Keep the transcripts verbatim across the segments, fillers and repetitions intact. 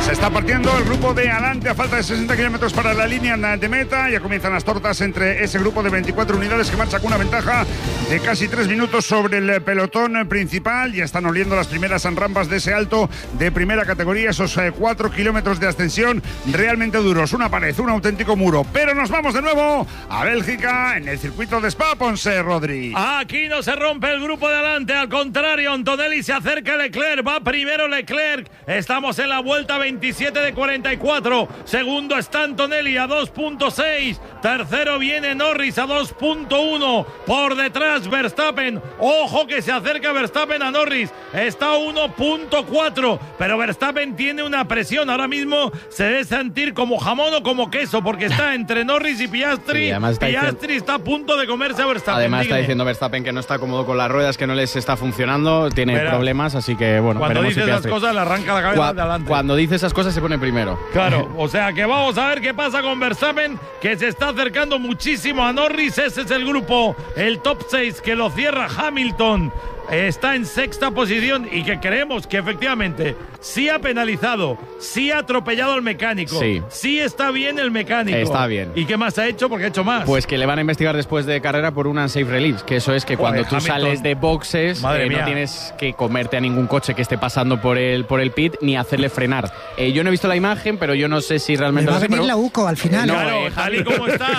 Se está partiendo el grupo de adelante a falta de sesenta kilómetros para la línea de meta. Ya comienzan las tortas entre ese grupo de veinticuatro unidades que marcha con una ventaja de casi tres minutos sobre el pelotón principal. Ya están oliendo las primeras rampas de ese alto de primera categoría, esos eh, cuatro kilómetros de ascensión realmente duros. Una pared, un auténtico muro. Pero nos vamos de nuevo a Bélgica en el circuito de Spa, Ponce, Rodri. Aquí no se rompe el grupo de adelante, al contrario, Antonelli se acerca a Leclerc, va primero Leclerc. Estamos en la vuelta veintisiete de cuarenta y cuatro. Segundo está Antonelli a dos punto seis. Tercero viene Norris a dos punto uno. Por detrás Verstappen. Ojo que se acerca Verstappen a Norris. Está a uno punto cuatro. Pero Verstappen tiene una presión. Ahora mismo se debe sentir como jamón o como queso, porque está entre Norris y Piastri. Sí, está Piastri diciendo... está a punto de comerse a Verstappen. Además Dígame. Está diciendo Verstappen que no está cómodo con las ruedas, que no les está funcionando, tiene Verá. problemas, así que bueno. Cuando dice si esas cosas le arranca la cabeza Cu- de adelante. Cuando dice esas cosas se pone primero. Claro, o sea que vamos a ver qué pasa con Verstappen, que se está acercando muchísimo a Norris. Ese es el grupo, el top seis que lo cierra Hamilton. Está en sexta posición y que creemos que efectivamente sí ha penalizado, sí ha atropellado al mecánico, sí, sí está bien el mecánico. Está bien. ¿Y qué más ha hecho? Porque ha hecho más. Pues que le van a investigar después de carrera por un unsafe release, que eso es que cuando Joder, tú Hamilton. sales de boxes eh, no tienes que comerte a ningún coche que esté pasando por el, por el pit ni hacerle frenar. Eh, yo no he visto la imagen, pero yo no sé si realmente... Le va a lo sé, venir pero... la UCO al final. No, claro, eh, tal y como está.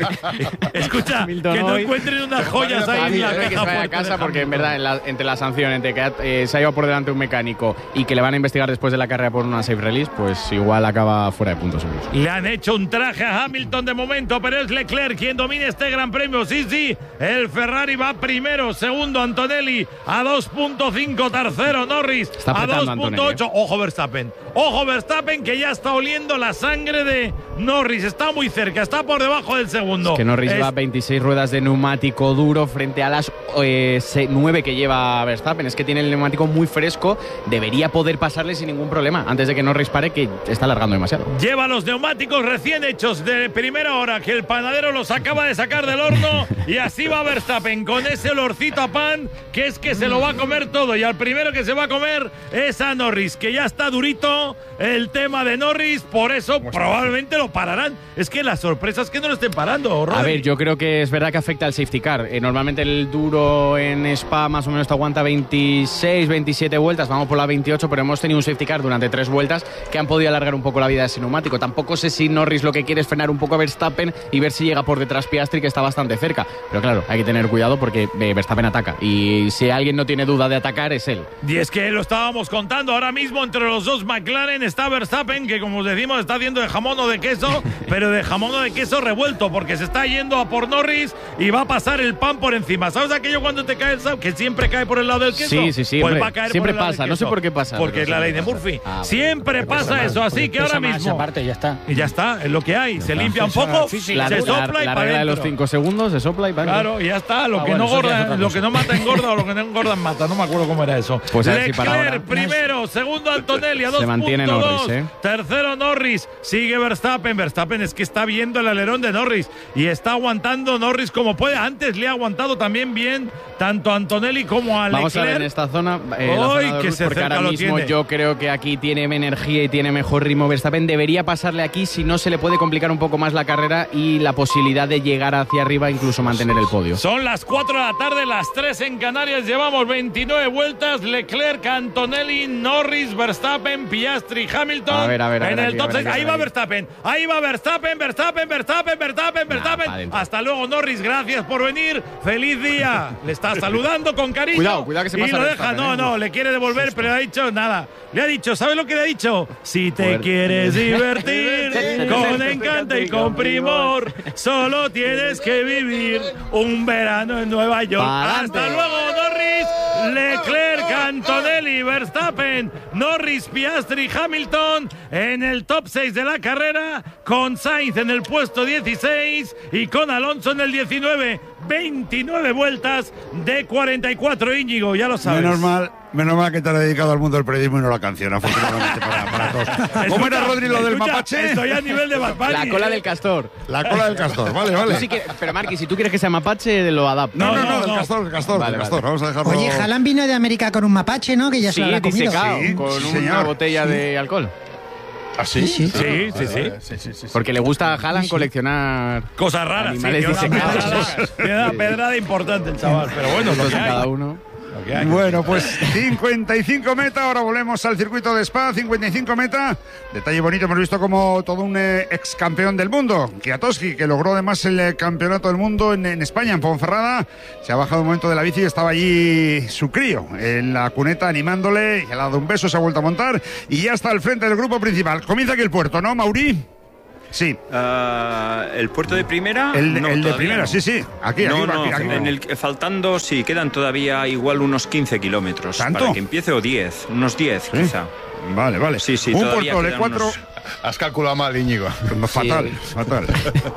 Escucha, Hamilton que no hoy... encuentren unas joyas ahí en la que caja se vaya a fuerte casa de porque en Hamilton. verdad en la, entre la sanción, entre que eh, se ha ido por delante un mecánico y que le van a investigar después de la carrera por una safe release, pues igual acaba fuera de puntos seguros. Le han hecho un traje a Hamilton de momento, pero es Leclerc quien domina este gran premio. Sí, sí, el Ferrari va primero, segundo Antonelli a dos punto cinco, tercero Norris a dos punto ocho. Ojo Verstappen, ojo Verstappen que ya está oliendo la sangre de Norris, está muy cerca, está por debajo del segundo. Es que Norris es... lleva veintiséis ruedas de neumático duro frente a las eh, nueve que lleva Verstappen. Es que tiene el neumático muy fresco, debería poder pasarle sin ningún problema antes de que Norris pare, que está alargando demasiado. Lleva los neumáticos recién hechos de primera hora, que el panadero los acaba de sacar del horno, y así va Verstappen con ese olorcito a pan, que es que se lo va a comer todo, y al primero que se va a comer es a Norris, que ya está durito el tema de Norris, por eso probablemente lo pararán. Es que la sorpresa es que no lo estén parando, Rodri. A ver, yo creo que es verdad que afecta al safety car. Eh, normalmente el duro en Spa más o menos te aguanta veintiséis, veintisiete vueltas, vamos por la veintiocho, pero hemos tenido un safety car durante tres vueltas que han podido alargar un poco la vida de ese neumático. Tampoco sé si Norris lo que quiere es frenar un poco a Verstappen y ver si llega por detrás Piastri, que está bastante cerca. Pero claro, hay que tener cuidado porque eh, Verstappen ataca, y si alguien no tiene duda de atacar es él. Y es que lo estábamos contando ahora mismo, entre los dos McLaren está Verstappen, que como os decimos está haciendo de jamón o de queso, pero de jamón o de queso revuelto, porque se está yendo a por Norris y va a pasar el pan por encima. ¿Sabes aquello cuando te cae el sal, que siempre cae por el lado del queso? Sí, sí, sí. Pues hombre, va a caer siempre por el lado pasa, del no sé queso. por qué pasa. Porque es la ley de Murphy. Ah, siempre pues pasa eso, así que ahora mismo... Aparte, ya está. Y ya está, es lo que hay. Ya se está. limpia un poco, La, se sopla la, y la para regla de los adentro. cinco segundos, se sopla y para adentro. Claro, y ya está. Lo, Ah, que, bueno, no eso ya es gorda, otra lo cosa. que no mata engorda, o lo que no engorda mata. No me acuerdo cómo era eso. Pues a ver si para Leclerc ahora. primero, segundo Antonelli a dos Se mantiene punto Norris, dos. ¿eh? Tercero Norris, sigue Verstappen. Verstappen es que está viendo el alerón de Norris y está aguantando Norris como puede. Antes le ha aguantado también bien tanto a Antonelli como a Vamos Leclerc. a ver en esta zona, eh, la Hoy zona de que Rus, se porque cerca ahora lo mismo tiene. yo creo que aquí tiene energía y tiene mejor ritmo Verstappen. Debería pasarle aquí, si no se le puede complicar un poco más la carrera y la posibilidad de llegar hacia arriba, incluso mantener el podio. Son las cuatro de la tarde, las tres en Canarias. Llevamos veintinueve vueltas. Leclerc, Antonelli, Norris, Verstappen, Piastri, Hamilton. A ver, a ver, a en ver el aquí, top a ver seis. aquí, Ahí a va ver aquí. Verstappen. Ahí va Verstappen, Verstappen, Verstappen, Verstappen, Verstappen. adentro. Hasta luego, Norris. Gracias por venir. Feliz día. Le está saludando con cariño. Cuidado, cuidado que se y pasa lo Verstappen, deja. No, ¿eh? no, le quiere devolver, pero le ha dicho nada. Le ha dicho, ¿sabes lo que le ha dicho? Si te Fuerte. quieres divertir con encanto y con primor, solo tienes que vivir un verano en Nueva York. Pa'lante. Hasta luego, Norris, Leclerc, Antonelli, Verstappen, Norris, Piastri, Hamilton en el top seis de la carrera, con Sainz en el puesto dieciséis y con Alonso en el diecinueve. veintinueve vueltas de cuarenta y cuatro, Íñigo, ya lo sabes. Menos mal, menos mal que te has dedicado al mundo del periodismo y no la canción, afortunadamente para, para todos. ¿Cómo era, Rodri, lo del Escucha, mapache? Estoy a nivel de Bad Bunny, La cola ¿eh? del castor. La cola del castor, vale, vale. Tú sí que- pero Marqui, si tú quieres que sea mapache, lo adapto. No, no, no, no, del no. castor, del castor, Vale, del castor. vale. Vamos a dejarlo. Oye, Haaland vino de América con un mapache, ¿no? Que ya se Sí, lo ha comido. disecado, Sí, con sí, una señor. botella Sí. de alcohol. ¿Ah, sí? Sí, sí. Sí, sí, Vale, sí. vale, sí, sí, sí. Porque le gusta a Haaland coleccionar Cosas raras, sí, animales tiene una disecados. pedrada, tiene una pedrada importante el chaval, pero bueno, es lo Dos que en cada hay. uno. Lo que hay. Bueno, pues cincuenta y cinco meta, ahora volvemos al circuito de Spa, cincuenta y cinco meta. Detalle bonito, hemos visto como todo un eh, ex campeón del mundo, Kwiatkowski, que logró además el eh, campeonato del mundo en, en España, en Ponferrada. Se ha bajado un momento de la bici y estaba allí su crío en la cuneta animándole, y le ha dado un beso, se ha vuelto a montar y ya está al frente del grupo principal. Comienza aquí el puerto, ¿no, Mauri? Sí. Uh, ¿El puerto de primera? El, No, el de todavía primera, no. sí, sí. Aquí, no, aquí, no, aquí, aquí. en el, faltando, sí, quedan todavía igual unos quince kilómetros. ¿Tanto? Para que empiece, o diez, unos diez ¿Sí? quizá. Vale, vale. Sí, sí, un todavía puerto de quedan cuatro. unos- Has calculado mal, Íñigo. Fatal, fatal.